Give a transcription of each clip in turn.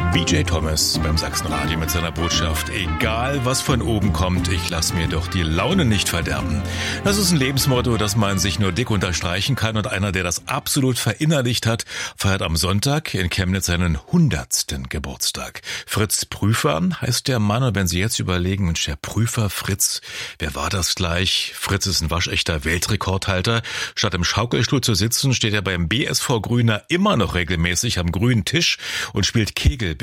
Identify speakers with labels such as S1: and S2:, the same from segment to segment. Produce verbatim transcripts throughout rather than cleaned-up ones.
S1: B J Thomas beim Sachsenradio mit seiner Botschaft: Egal was von oben kommt, ich lass mir doch die Laune nicht verderben. Das ist ein Lebensmotto, das man sich nur dick unterstreichen kann, und einer, der das absolut verinnerlicht hat, feiert am Sonntag in Chemnitz seinen hundertsten Geburtstag. Fritz Prüfer heißt der Mann, und wenn Sie jetzt überlegen, Mensch, der Prüfer Fritz, wer war das gleich? Fritz ist ein waschechter Weltrekordhalter. Statt im Schaukelstuhl zu sitzen, steht er beim B S V Grüner immer noch regelmäßig am grünen Tisch und spielt Kegelbillard.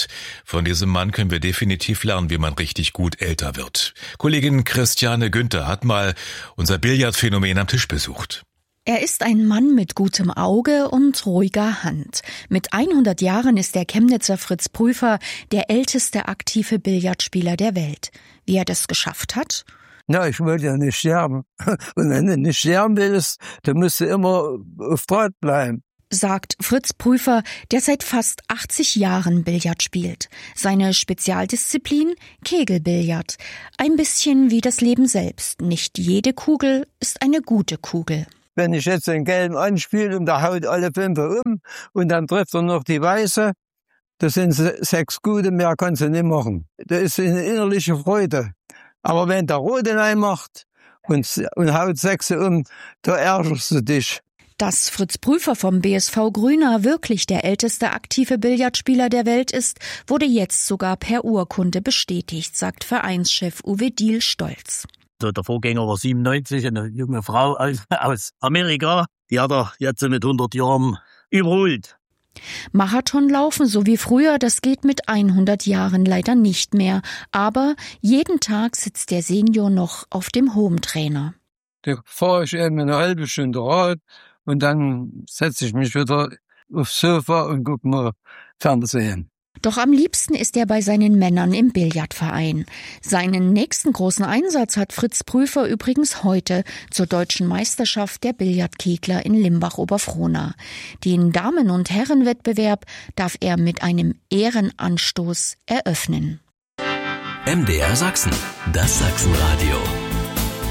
S1: Von diesem Mann können wir definitiv lernen, wie man richtig gut älter wird. Kollegin Christiane Günther hat mal unser Billardphänomen am Tisch besucht.
S2: Er ist ein Mann mit gutem Auge und ruhiger Hand. Mit hundert Jahren ist der Chemnitzer Fritz Prüfer der älteste aktive Billardspieler der Welt. Wie er das geschafft hat?
S3: Na, ich wollte ja nicht sterben. Und wenn du nicht sterben willst, dann musst du immer auf Draht bleiben,
S2: sagt Fritz Prüfer, der seit fast achtzig Jahren Billard spielt. Seine Spezialdisziplin? Kegelbillard. Ein bisschen wie das Leben selbst. Nicht jede Kugel ist eine gute Kugel.
S3: Wenn ich jetzt den Gelben anspiele und der haut alle Fünfe um und dann trifft er noch die Weiße, das sind sechs gute, mehr kannst du nicht machen. Das ist eine innerliche Freude. Aber wenn der Rote rein macht und, und haut sechs um, da ärgerst du dich.
S2: Dass Fritz Prüfer vom B S V Grüner wirklich der älteste aktive Billardspieler der Welt ist, wurde jetzt sogar per Urkunde bestätigt, sagt Vereinschef Uwe Diehl stolz.
S4: Der Vorgänger war siebenundneunzig, eine junge Frau aus Amerika. Die hat er jetzt mit hundert Jahren überholt.
S2: Marathonlaufen, so wie früher, das geht mit hundert Jahren leider nicht mehr. Aber jeden Tag sitzt der Senior noch auf dem Hometrainer.
S3: Da fahre ich eben eine halbe Stunde Rad und dann setze ich mich wieder aufs Sofa und gucke mal Fernsehen.
S2: Doch am liebsten ist er bei seinen Männern im Billardverein. Seinen nächsten großen Einsatz hat Fritz Prüfer übrigens heute zur deutschen Meisterschaft der Billardkegler in Limbach-Oberfrohna. Den Damen- und Herrenwettbewerb darf er mit einem Ehrenanstoß eröffnen.
S5: M D R Sachsen, das Sachsenradio.